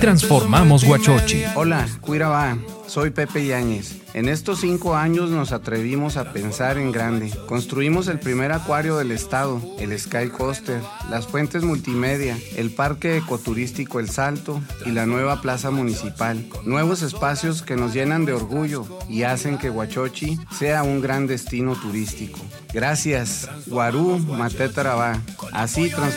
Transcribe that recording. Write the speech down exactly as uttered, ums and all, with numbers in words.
transformamos Huachochi. Hola, Cuirabá, soy Pepe Yáñez. En estos cinco años nos atrevimos a pensar en grande. Construimos el primer acuario del estado, el Sky Coaster, las fuentes multimedia, el parque ecoturístico El Salto y la nueva plaza municipal. Nuevos espacios que nos llenan de orgullo y hacen que Huachochi sea un gran destino turístico. Gracias, Guarú Matetarabá. Así transformamos